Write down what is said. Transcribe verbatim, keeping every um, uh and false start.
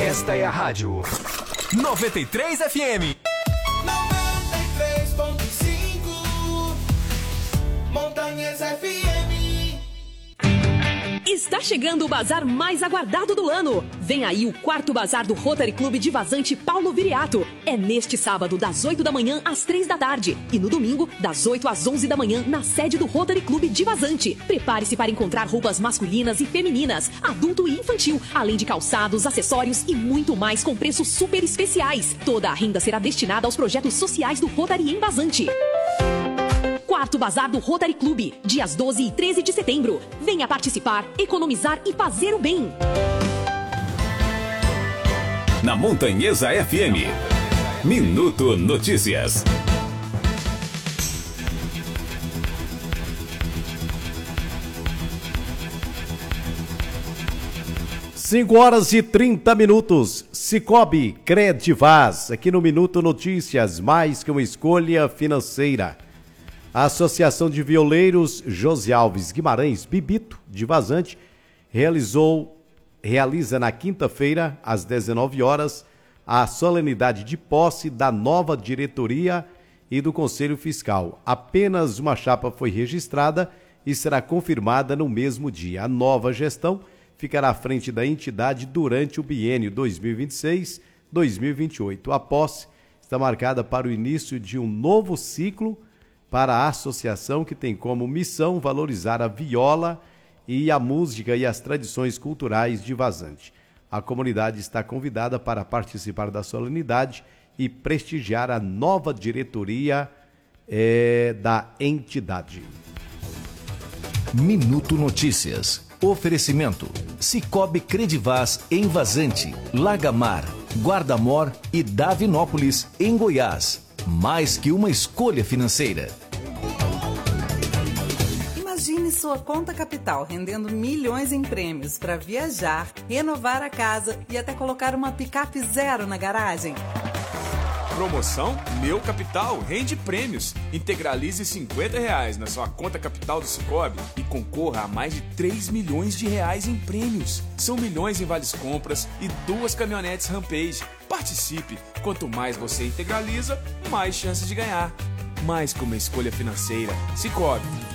Esta é a rádio noventa e três F M. noventa e três ponto cinco Montanhas F M. Está chegando o bazar mais aguardado do ano. Vem aí o quarto bazar do Rotary Clube de Vazante Paulo Viriato. É neste sábado, das oito da manhã às três da tarde. E no domingo, das oito às onze da manhã, na sede do Rotary Clube de Vazante. Prepare-se para encontrar roupas masculinas e femininas, adulto e infantil, além de calçados, acessórios e muito mais com preços super especiais. Toda a renda será destinada aos projetos sociais do Rotary em Vazante. Quarto Bazar do Rotary Clube, dias doze e treze de setembro. Venha participar, economizar e fazer o bem. Na Montanhesa F M, Minuto Notícias. cinco horas e trinta minutos. Cicobi Credivaz, aqui no Minuto Notícias, mais que uma escolha financeira. A Associação de Violeiros José Alves Guimarães Bibito, de Vazante, realizou, realiza na quinta-feira, às dezenove horas, a solenidade de posse da nova diretoria e do Conselho Fiscal. Apenas uma chapa foi registrada e será confirmada no mesmo dia. A nova gestão ficará à frente da entidade durante o biênio dois mil e vinte e seis a dois mil e vinte e oito. A posse está marcada para o início de um novo ciclo para a associação, que tem como missão valorizar a viola e a música e as tradições culturais de Vazante. A comunidade está convidada para participar da solenidade e prestigiar a nova diretoria é, da entidade. Minuto Notícias. Oferecimento: Cicobi Credivaz em Vazante, Lagamar, Guarda-Mor e Davinópolis, em Goiás. Mais que uma escolha financeira. Imagine sua conta capital rendendo milhões em prêmios para viajar, renovar a casa e até colocar uma picape zero na garagem. Promoção Meu Capital rende prêmios. Integralize cinquenta reais na sua conta capital do Cicobi e concorra a mais de três milhões de reais em prêmios. São milhões em vales compras e duas caminhonetes Rampage. Participe! Quanto mais você integraliza, mais chances de ganhar. Mais que uma escolha financeira. Cicobi,